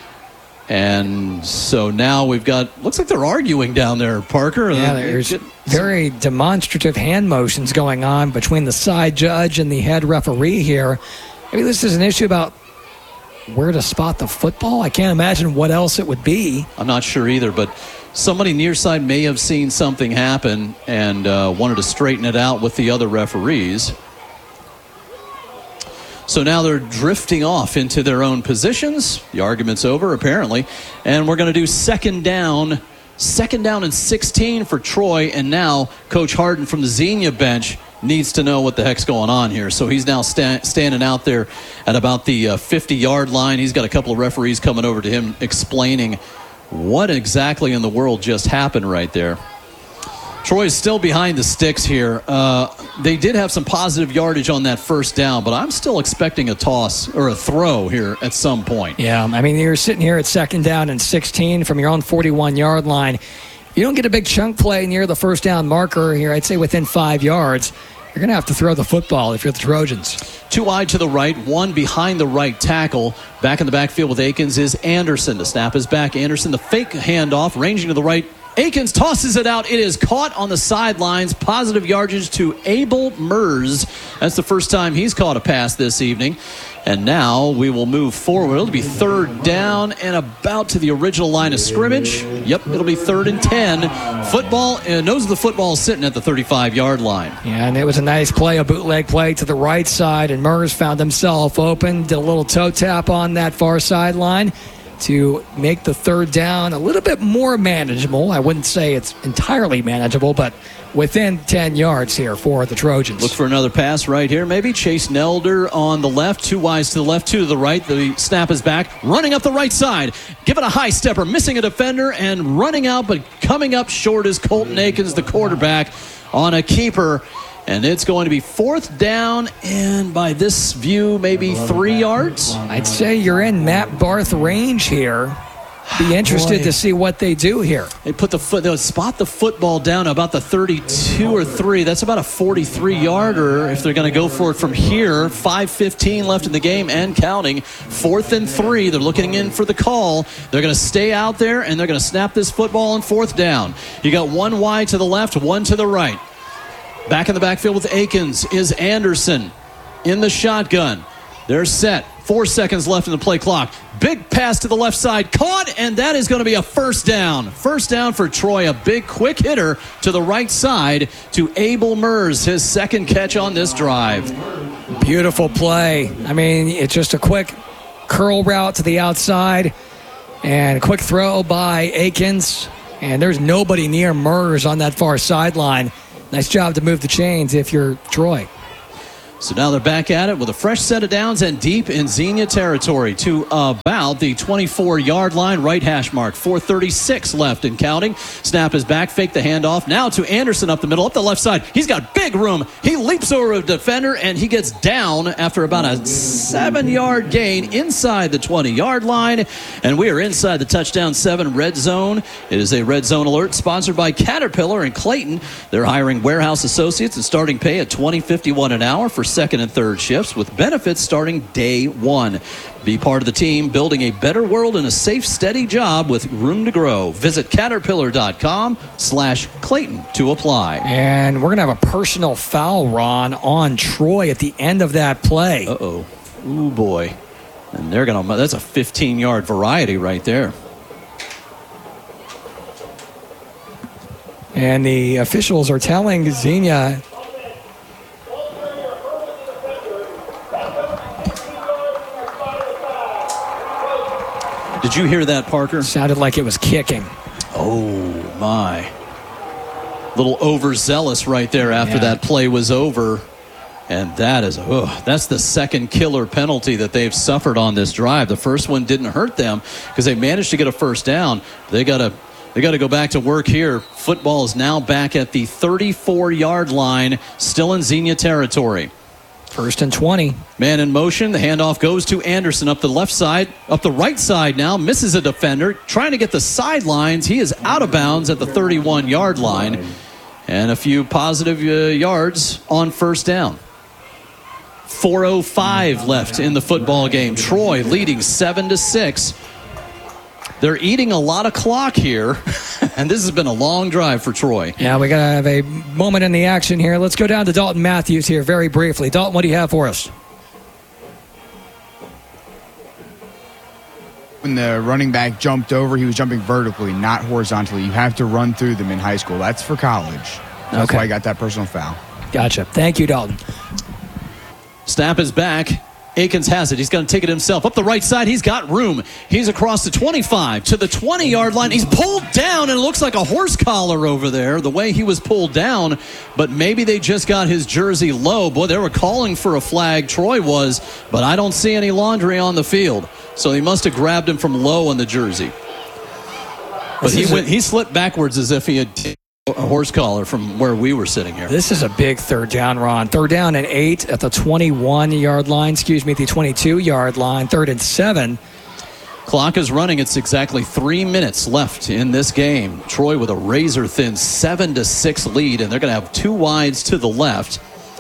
And so now we've got, looks like they're arguing down there, Parker. Yeah, there's very demonstrative hand motions going on between the side judge and the head referee here. Maybe this is an issue about where to spot the football. I can't imagine what else it would be. I'm not sure either, but somebody near side may have seen something happen and uh, wanted to straighten it out with the other referees. So now they're drifting off into their own positions. The argument's over, apparently. And we're going to do second down. Second down and sixteen for Troy. And now Coach Harden from the Xenia bench needs to know what the heck's going on here. So he's now sta- standing out there at about the uh, fifty-yard line. He's got a couple of referees coming over to him explaining what exactly in the world just happened right there. Troy is still behind the sticks here. Uh, they did have some positive yardage on that first down, but I'm still expecting a toss or a throw here at some point. Yeah, I mean, you're sitting here at second down and sixteen from your own forty-one-yard line. You don't get a big chunk play near the first down marker here, I'd say within five yards. You're going to have to throw the football if you're the Trojans. Two wide to the right, one behind the right tackle. Back in the backfield with Akins is Anderson. The snap is back. Anderson, the fake handoff, ranging to the right. Akins tosses it out. It is caught on the sidelines. Positive yardage to Abel Mers. That's the first time he's caught a pass this evening. And now we will move forward. It'll be third down and about to the original line of scrimmage. Yep, it'll be third and ten. Football, uh, nose of the football is sitting at the thirty-five-yard line. Yeah, and it was a nice play, a bootleg play to the right side, and Mers found himself open, did a little toe tap on that far sideline to make the third down a little bit more manageable. I wouldn't say it's entirely manageable, but within ten yards here for the Trojans. Look for another pass right here, maybe. Chase Nelder on the left, two wides to the left, two to the right. The snap is back, running up the right side. Give it a high stepper, missing a defender and running out, but coming up short is Colton Akins, the quarterback, on a keeper. And it's going to be fourth down, and by this view, maybe three yards. I'd say you're in Matt Barth range here. Be interested Boy. to see what they do here. They put the foot, they'll spot the football down about the thirty-two or three. That's about a forty-three-yarder if they're going to go for it from here. five fifteen left in the game and counting. Fourth and three. They're looking in for the call. They're going to stay out there, and they're going to snap this football on fourth down. You got one wide to the left, one to the right. Back in the backfield with Akins is Anderson in the shotgun. They're set. Four seconds left in the play clock. Big pass to the left side. Caught, and that is going to be a first down. First down for Troy. A big, quick hitter to the right side to Abel Mers, his second catch on this drive. Beautiful play. I mean, it's just a quick curl route to the outside and a quick throw by Akins. And there's nobody near Mers on that far sideline. Nice job to move the chains if you're Troy. So now they're back at it with a fresh set of downs and deep in Xenia territory to about the twenty-four-yard line, right hash mark. four thirty-six left and counting. Snap is back, fake the handoff. Now to Anderson up the middle, up the left side. He's got big room. He leaps over a defender, and he gets down after about a seven-yard gain inside the twenty-yard line. And we are inside the touchdown seven red zone. It is a red zone alert sponsored by Caterpillar and Clayton. They're hiring warehouse associates and starting pay at twenty fifty-one an hour for second and third shifts with benefits starting day one. Be part of the team building a better world and a safe, steady job with room to grow. Visit caterpillar.com slash Clayton to apply. And we're going to have a personal foul, Ron, on Troy at the end of that play. Uh-oh. Ooh, boy. And they're going to, that's a fifteen-yard variety right there. And the officials are telling Xenia, did you hear that, Parker? Sounded like it was kicking. Oh, my. Little overzealous right there after Yeah. that play was over. And that is, oh, that's the second killer penalty that they've suffered on this drive. The first one didn't hurt them because they managed to get a first down. They got to they got to go back to work here. Football is now back at the thirty-four-yard line, still in Xenia territory. First and twenty. Man in motion. The handoff goes to Anderson up the left side. Up the right side now. Misses a defender. Trying to get the sidelines. He is out of bounds at the thirty-one-yard line. And a few positive uh, yards on first down. four oh five left in the football game. Troy leading seven to six. They're eating a lot of clock here. And this has been a long drive for Troy. Yeah, we got to have a moment in the action here. Let's go down to Dalton Matthews here very briefly. Dalton, what do you have for us? When the running back jumped over, he was jumping vertically, not horizontally. You have to run through them in high school. That's for college. That's Okay. why I got that personal foul. Gotcha. Thank you, Dalton. Snap is back. Akins has it. He's going to take it himself. Up the right side, he's got room. He's across the twenty-five to the twenty-yard line. He's pulled down, and it looks like a horse collar over there, the way he was pulled down. But maybe they just got his jersey low. Boy, they were calling for a flag. Troy was, but I don't see any laundry on the field. So he must have grabbed him from low on the jersey. But he went, he slipped backwards as if he had taken a horse collar from where we were sitting here. This is a big third down, Ron. Third down and eight at the twenty-one-yard line. Excuse me, at the twenty-two-yard line. Third and seven. Clock is running. It's exactly three minutes left in this game. Troy with a razor-thin seven to six lead, and they're going to have two wides to the left.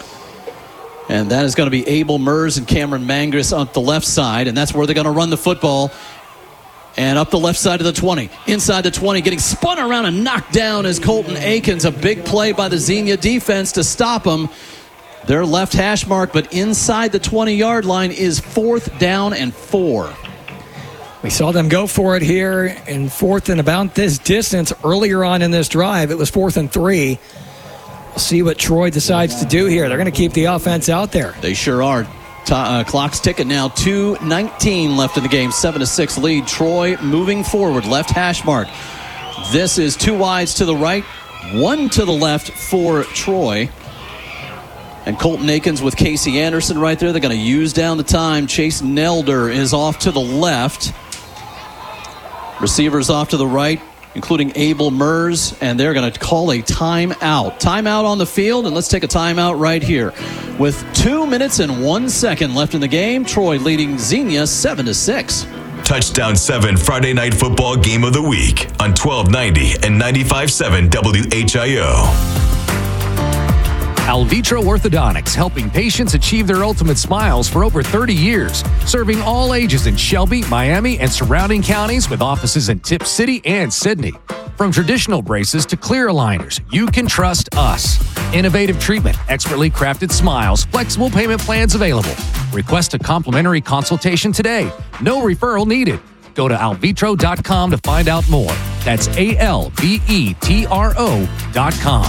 And that is going to be Abel Mers and Cameron Mangris up the left side, and that's where they're going to run the football. And up the left side of the twenty. Inside the twenty, getting spun around and knocked down is Colton Akins. A big play by the Xenia defense to stop him. Their left hash mark, but inside the twenty-yard line is fourth down and four. We saw them go for it here in fourth and about this distance earlier on in this drive. It was fourth and three. We'll see what Troy decides to do here. They're going to keep the offense out there. They sure are. T- uh, clock's ticking now. two nineteen left in the game. seven to six lead. Troy moving forward. Left hash mark. This is two wides to the right, one to the left for Troy. And Colton Akins with Casey Anderson right there. They're going to use down the time. Chase Nelder is off to the left. Receivers off to the right, including Abel Mers, and they're going to call a timeout. Timeout on the field, and let's take a timeout right here. With two minutes and one second left in the game, Troy leading Xenia seven to six. Touchdown seven Friday Night Football Game of the Week on twelve ninety and ninety-five point seven W H I O. Alvitro Orthodontics, helping patients achieve their ultimate smiles for over thirty years, serving all ages in Shelby, Miami, and surrounding counties with offices in Tip City and Sydney. From traditional braces to clear aligners, you can trust us. Innovative treatment, expertly crafted smiles, flexible payment plans available. Request a complimentary consultation today. No referral needed. Go to alvitro dot com to find out more. That's A L V E T R O dot com.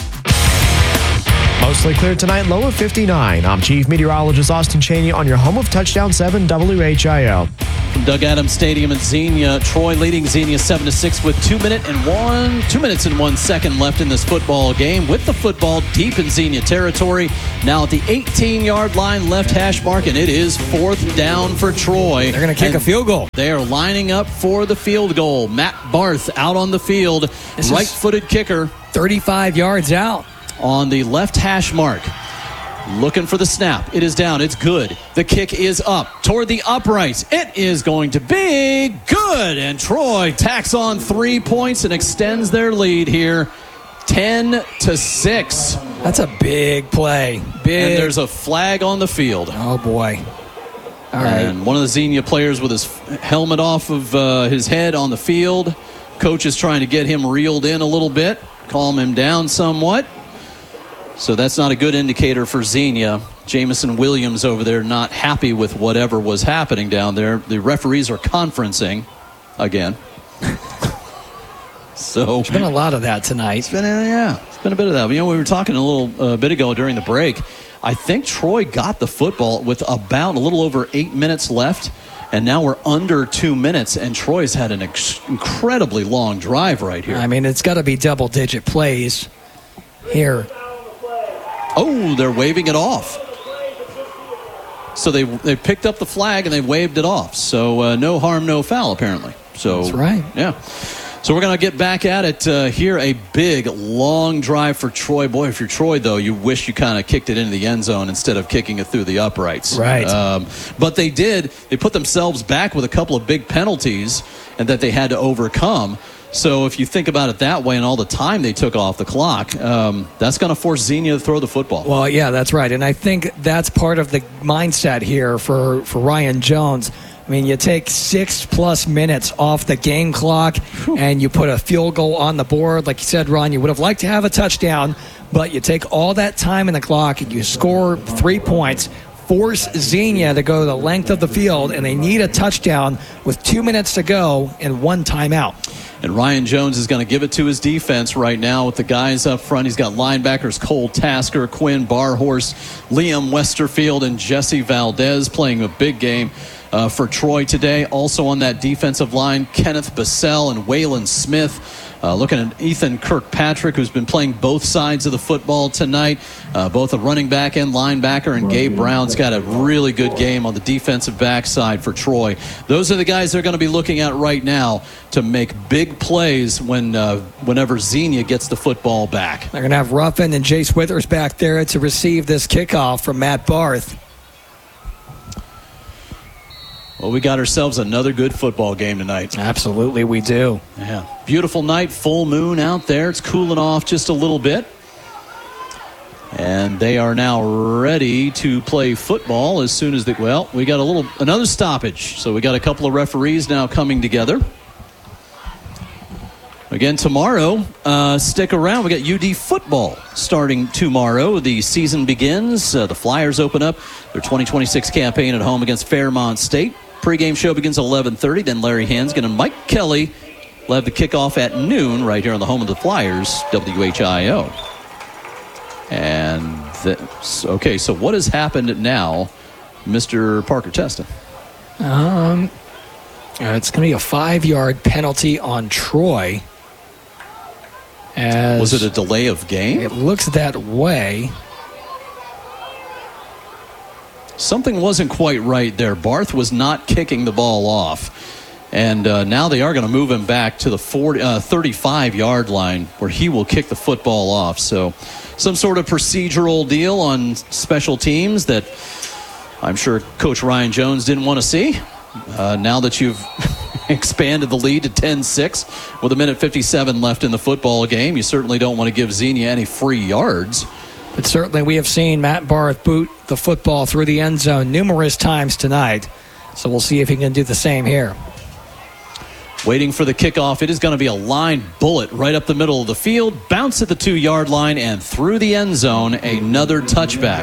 Mostly clear tonight, low of fifty-nine. I'm Chief Meteorologist Austin Cheney on your home of Touchdown seven W H I O. From Doug Adams Stadium in Xenia, Troy leading Xenia seven to six with two minute and one two minutes and one second left in this football game. With the football deep in Xenia territory, now at the eighteen-yard line, left hash mark, and it is fourth down for Troy. They're going to kick and a field goal. They are lining up for the field goal. Matt Barth out on the field, This right-footed kicker, thirty-five yards out. on the left hash mark. Looking for the snap. It is down. It's good. The kick is up toward the uprights. It is going to be good. And Troy tacks on three points and extends their lead here. ten to six. That's a big play. Big. And there's a flag on the field. Oh, boy. All right. And one of the Xenia players with his helmet off of uh, his head on the field. Coach is trying to get him reeled in a little bit, calm him down somewhat. So that's not a good indicator for Xenia. Jamison Williams over there not happy with whatever was happening down there. The referees are conferencing again. So There's been a lot of that tonight. It's been, uh, yeah, it's been a bit of that. You know, we were talking a little uh, bit ago during the break. I think Troy got the football with about a little over eight minutes left, and now we're under two minutes, and Troy's had an ex- incredibly long drive right here. I mean, it's got to be double-digit plays here. Oh, they're waving it off. So they they picked up the flag and they waved it off. So uh, no harm, no foul, apparently. So That's right. Yeah. So we're going to get back at it uh, here. A big, long drive for Troy. Boy, if you're Troy, though, you wish you kind of kicked it into the end zone instead of kicking it through the uprights. Right. Um, but they did. They put themselves back with a couple of big penalties and that they had to overcome. So if you think about it that way and all the time they took off the clock, um, that's going to force Xenia to throw the football. Well, yeah, that's right. And I think that's part of the mindset here for, for Ryan Jones. I mean, you take six-plus minutes off the game clock and you put a field goal on the board. Like you said, Ron, you would have liked to have a touchdown, but you take all that time in the clock and you score three points, force Xenia to go the length of the field, and they need a touchdown with two minutes to go and one timeout. And Ryan Jones is going to give it to his defense right now with the guys up front. He's got linebackers Cole Tasker, Quinn Barhorse, Liam Westerfield, and Jesse Valdez playing a big game uh, for Troy today. Also on that defensive line, Kenneth Bassell and Waylon Smith. Uh, looking at Ethan Kirkpatrick, who's been playing both sides of the football tonight, uh, both a running back and linebacker, and Gabe Brown's got a really good game on the defensive backside for Troy. Those are the guys they're going to be looking at right now to make big plays when uh, whenever Xenia gets the football back. They're going to have Ruffin and Jace Withers back there to receive this kickoff from Matt Barth. Well, we got ourselves another good football game tonight. Absolutely, we do. Yeah. Beautiful night, full moon out there. It's cooling off just a little bit. And they are now ready to play football as soon as they, well, we got a little, another stoppage. So we got a couple of referees now coming together. Again, tomorrow, uh, stick around. We got U D football starting tomorrow. The season begins. Uh, the Flyers open up their twenty twenty-six campaign at home against Fairmont State. Pre-game show begins at eleven thirty. Then Larry Hansgen and Mike Kelly will have the kickoff at noon right here on the home of the Flyers, W H I O. And, the, okay, so what has happened now, Mister Parker Testa? Um, uh, it's going to be a five-yard penalty on Troy. As Was it a delay of game? It looks that way. Something wasn't quite right there. Barth was not kicking the ball off. And uh, now they are going to move him back to the forty, uh, thirty-five-yard line where he will kick the football off. So some sort of procedural deal on special teams that I'm sure Coach Ryan Jones didn't want to see. Uh, now that you've expanded the lead to ten six with a minute fifty-seven left in the football game, you certainly don't want to give Xenia any free yards. But certainly we have seen Matt Barth boot the football through the end zone numerous times tonight. So we'll see if he can do the same here. Waiting for the kickoff. It is going to be a line bullet right up the middle of the field, bounce at the two-yard line, and through the end zone, another touchback.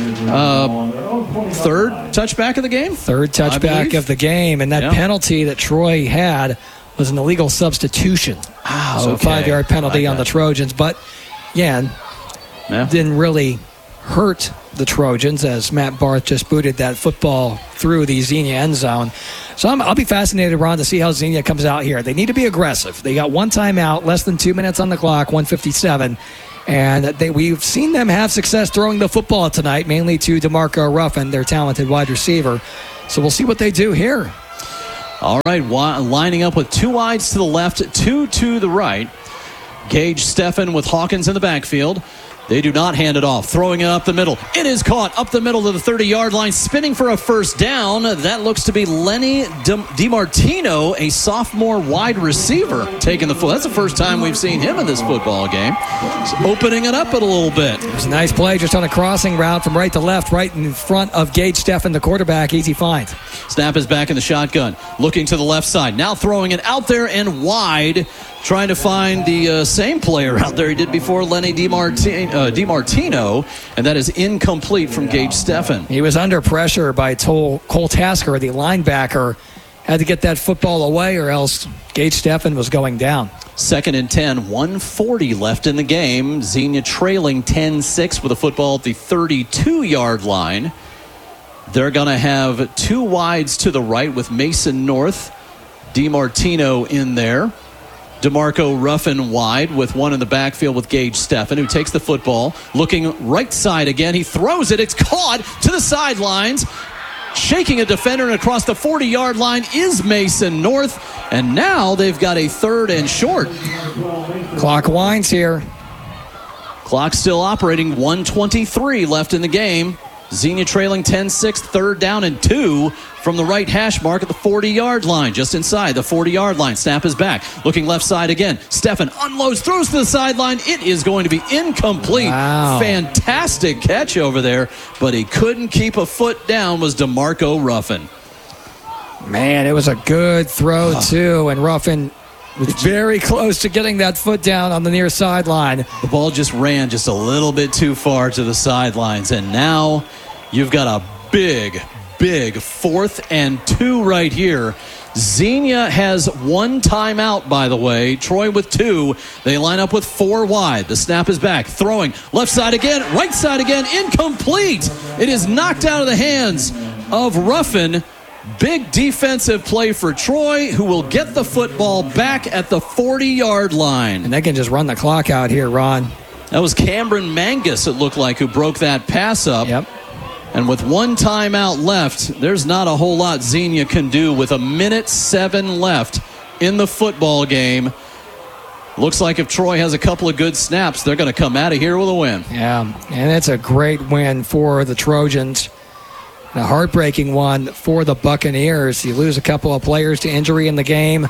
Uh, third touchback of the game? Third touchback of the game, and that yeah. penalty that Troy had was an illegal substitution. Ah, so okay. a five-yard penalty like on the Trojans. But, yeah, yeah, didn't really hurt the Trojans as Matt Barth just booted that football through the Xenia end zone. So I'm, I'll be fascinated, Ron, to see how Xenia comes out here. They need to be aggressive. They got one timeout, less than two minutes on the clock, one fifty-seven. And they, we've seen them have success throwing the football tonight, mainly to DeMarco Ruffin, their talented wide receiver. So we'll see what they do here. All right, wi- lining up with two wides to the left, two to the right. Gage Steffen with Hawkins in the backfield. They do not hand it off. Throwing it up the middle. It is caught up the middle to the thirty-yard line, spinning for a first down. That looks to be Lenny DiMartino, a sophomore wide receiver, taking the foot. That's the first time we've seen him in this football game. He's opening it up a little bit. It was a nice play just on a crossing route from right to left, right in front of Gage Steffen, the quarterback. Easy find. Snap is back in the shotgun. Looking to the left side. Now throwing it out there and wide. Trying to find the uh, same player out there he did before, Lenny DiMartino, uh, DiMartino, and that is incomplete from Gage Steffen. He was under pressure by Tol- Cole Tasker, the linebacker. Had to get that football away or else Gage Steffen was going down. Second and ten, one forty left in the game. Xenia trailing ten six with a football at the thirty-two-yard line. They're going to have two wides to the right with Mason North, DiMartino in there. DeMarco Ruffin wide with one in the backfield with Gage Steffen, who takes the football. Looking right side again. He throws it. It's caught to the sidelines. Shaking a defender and across the forty-yard line is Mason North. And now they've got a third and short. Clock winds here. Clock still operating. one twenty-three left in the game. Xenia trailing ten six, third down and two from the right hash mark at the forty-yard line, just inside the forty-yard line. Snap is back. Looking left side again. Steffen unloads, throws to the sideline. It is going to be incomplete. Wow. Fantastic catch over there, but he couldn't keep a foot down was DeMarco Ruffin. Man, it was a good throw, too, and Ruffin was very close to getting that foot down on the near sideline. The ball just ran just a little bit too far to the sidelines, and now you've got a big, big fourth and two right here. Xenia has one timeout, by the way. Troy with two. They line up with four wide. The snap is back. Throwing left side again, right side again. Incomplete. It is knocked out of the hands of Ruffin. Big defensive play for Troy, who will get the football back at the forty-yard line. And they can just run the clock out here, Ron. That was Cameron Mangus, it looked like, who broke that pass up. Yep. And with one timeout left, there's not a whole lot Xenia can do with a minute seven left in the football game. Looks like if Troy has a couple of good snaps, they're going to come out of here with a win. Yeah, and it's a great win for the Trojans. A heartbreaking one for the Buccaneers. You lose a couple of players to injury in the game.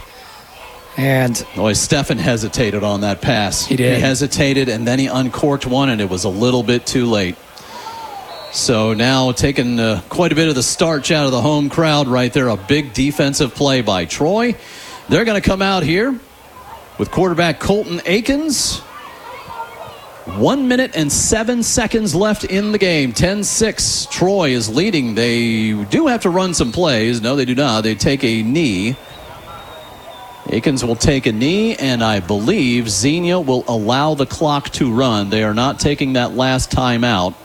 And boy, Steffen hesitated on that pass. He did. He hesitated, and then he uncorked one, and it was a little bit too late. So now taking uh, quite a bit of the starch out of the home crowd right there. A big defensive play by Troy. They're going to come out here with quarterback Colton Akins. One minute and seven seconds left in the game. ten six. Troy is leading. They do have to run some plays. No, they do not. They take a knee. Akins will take a knee, and I believe Xenia will allow the clock to run. They are not taking that last timeout.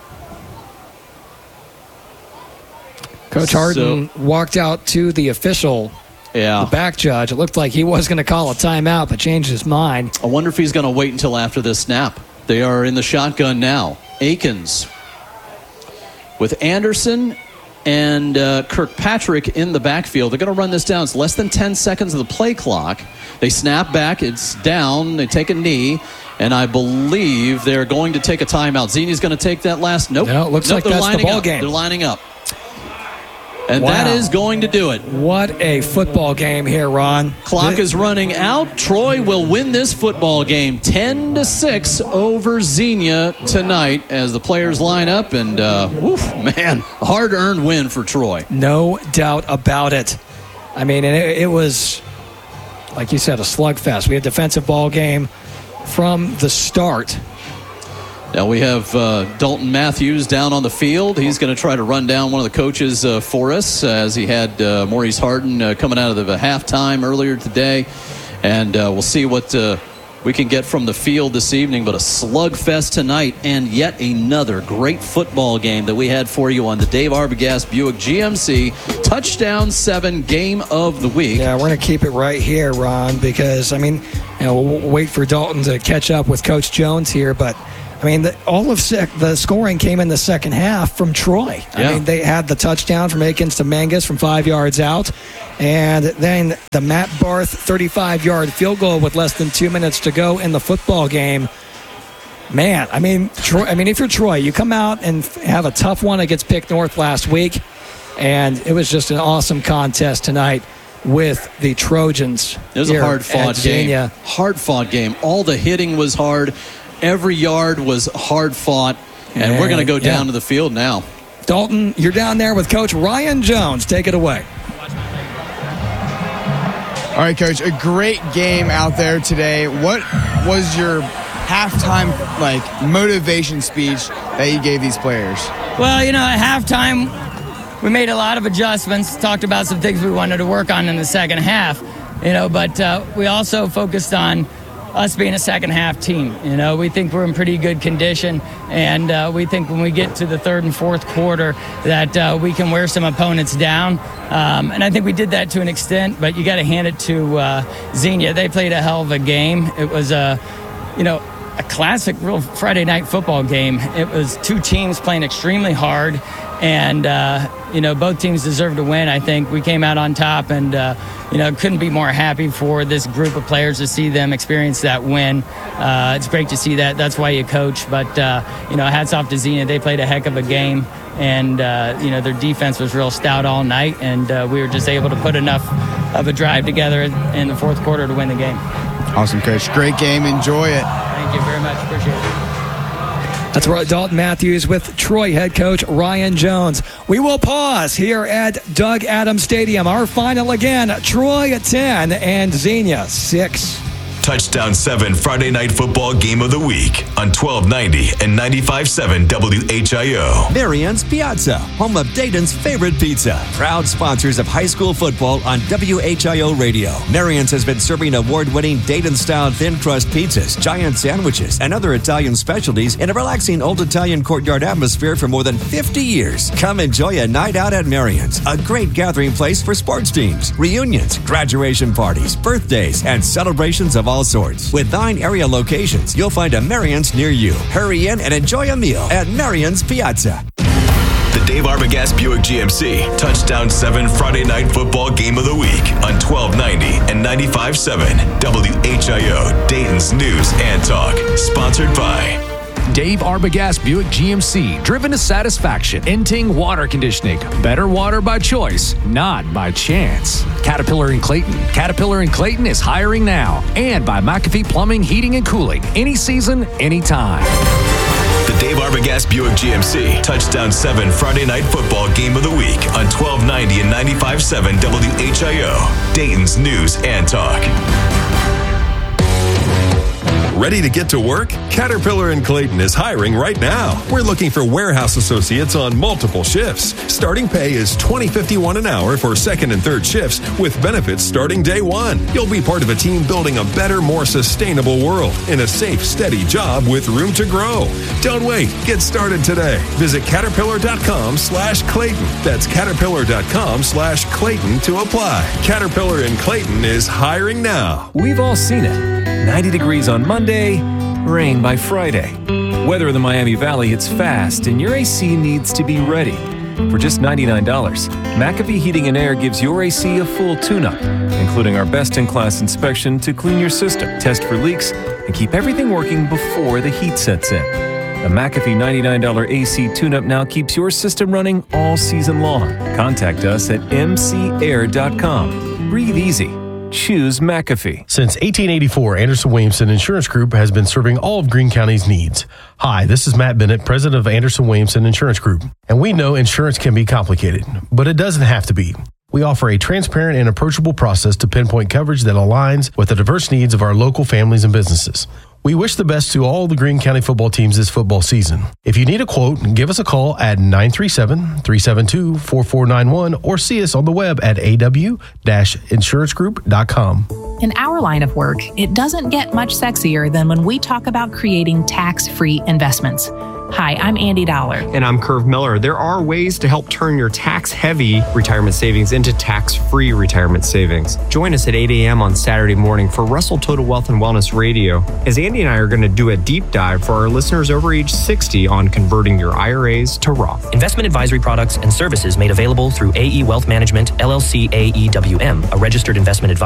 Coach Harden So, walked out to the official, yeah. the back judge. It looked like he was going to call a timeout, but changed his mind. I wonder if he's going to wait until after this snap. They are in the shotgun now. Akins with Anderson and uh, Kirkpatrick in the backfield. They're going to run this down. It's less than ten seconds of the play clock. They snap back. It's down. They take a knee. And I believe they're going to take a timeout. Xenia's going to take that last. Nope. No, it looks nope, like they're that's the lining ball up. game. They're lining up. And Wow. that is going to do it. What a football game here, Ron. Clock is running out. Troy will win this football game ten to six over Xenia tonight as the players line up. And, uh, woof, man, a hard-earned win for Troy. No doubt about it. I mean, it, it was like you said, a slugfest. We had a defensive ball game from the start. Now we have uh, Dalton Matthews down on the field. He's going to try to run down one of the coaches uh, for us, as he had uh, Maurice Harden uh, coming out of the halftime earlier today. And uh, we'll see what uh, we can get from the field this evening. But a slugfest tonight, and yet another great football game that we had for you on the Dave Arbogast Buick G M C Touchdown seven Game of the Week. Yeah, we're going to keep it right here, Ron, because, I mean, you know, we'll wait for Dalton to catch up with Coach Jones here, but I mean, the, all of sec, the scoring came in the second half from Troy. Yeah. I mean, they had the touchdown from Akins to Mangus from five yards out, and then the Matt Barth thirty-five-yard field goal with less than two minutes to go in the football game. Man, I mean, Troy. I mean, if you're Troy, you come out and have a tough one against Pick North last week, and it was just an awesome contest tonight with the Trojans. It was a hard-fought game. Hard-fought game. All the hitting was hard. Every yard was hard fought, and, and we're going to go down yeah. to the field now. Dalton, you're down there with Coach Ryan Jones. Take it away. All right, Coach, a great game out there today. What was your halftime like motivation speech that you gave these players? Well, you know, at halftime, we made a lot of adjustments, talked about some things we wanted to work on in the second half, you know, but uh, we also focused on us being a second half team. You know, we think we're in pretty good condition, and uh, we think when we get to the third and fourth quarter that uh, we can wear some opponents down. Um, and I think we did that to an extent, but you got to hand it to uh, Xenia. They played a hell of a game. It was a, you know, a classic real Friday night football game. It was two teams playing extremely hard, and, uh, you know, both teams deserved to win. I think we came out on top, and, uh, you know, couldn't be more happy for this group of players to see them experience that win. Uh, it's great to see that. That's why you coach. But, uh, you know, hats off to Xenia. They played a heck of a game, and, uh, you know, their defense was real stout all night, and uh, we were just able to put enough of a drive together in the fourth quarter to win the game. Awesome, Coach. Great game. Enjoy it. Thank you very much. Appreciate it. That's right, Dalton Matthews with Troy head coach Ryan Jones. We will pause here at Doug Adams Stadium. Our final again, Troy at ten and Xenia six. Touchdown seven Friday Night Football Game of the Week on twelve ninety and ninety-five point seven W H I O. Marian's Piazza, home of Dayton's favorite pizza. Proud sponsors of high school football on W H I O Radio. Marian's has been serving award-winning Dayton-style thin crust pizzas, giant sandwiches, and other Italian specialties in a relaxing old Italian courtyard atmosphere for more than fifty years. Come enjoy a night out at Marian's, a great gathering place for sports teams, reunions, graduation parties, birthdays, and celebrations of all sorts. With nine area locations, you'll find a Marian's near you. Hurry in and enjoy a meal at Marian's Piazza. The Dave Arbogast Buick G M C Touchdown seven Friday Night Football Game of the Week on twelve ninety and ninety-five point seven W H I O, Dayton's News and Talk. Sponsored by Dave Arbogast Buick G M C, driven to satisfaction. Inting Water Conditioning. Better water by choice, not by chance. Caterpillar in Clayton. Caterpillar in Clayton is hiring now. And by McAfee Plumbing, Heating, and Cooling. Any season, anytime. The Dave Arbogast Buick G M C Touchdown seven Friday Night Football Game of the Week on twelve ninety and ninety-five point seven W H I O, Dayton's News and Talk. Ready to get to work? Caterpillar in Clayton is hiring right now. We're looking for warehouse associates on multiple shifts. Starting pay is twenty dollars and fifty-one cents an hour for second and third shifts with benefits starting day one. You'll be part of a team building a better, more sustainable world in a safe, steady job with room to grow. Don't wait. Get started today. Visit caterpillar.com slash Clayton. That's caterpillar.com slash Clayton to apply. Caterpillar in Clayton is hiring now. We've all seen it. ninety degrees on Monday, rain by Friday. Weather in the Miami Valley hits fast, and your A C needs to be ready. For just ninety-nine dollars, McAfee Heating and Air gives your A C a full tune-up, including our best-in-class inspection to clean your system, test for leaks, and keep everything working before the heat sets in. The McAfee ninety-nine dollars A C tune-up now keeps your system running all season long. Contact us at m c air dot com. Breathe easy. Choose McAfee. Since eighteen eighty-four, Anderson Williamson Insurance Group has been serving all of Greene County's needs. Hi, this is Matt Bennett, president of Anderson Williamson Insurance Group. And we know insurance can be complicated, but it doesn't have to be. We offer a transparent and approachable process to pinpoint coverage that aligns with the diverse needs of our local families and businesses. We wish the best to all the Greene County football teams this football season. If you need a quote, give us a call at nine three seven, three seven two, four four nine one or see us on the web at a w dash insurance group dot com. In our line of work, it doesn't get much sexier than when we talk about creating tax-free investments. Hi, I'm Andy Dollar. And I'm Curve Miller. There are ways to help turn your tax-heavy retirement savings into tax-free retirement savings. Join us at eight a.m. on Saturday morning for Russell Total Wealth and Wellness Radio, as Andy and I are going to do a deep dive for our listeners over age sixty on converting your I R As to Roth. Investment advisory products and services made available through A E Wealth Management, L L C A E W M, a registered investment advisor.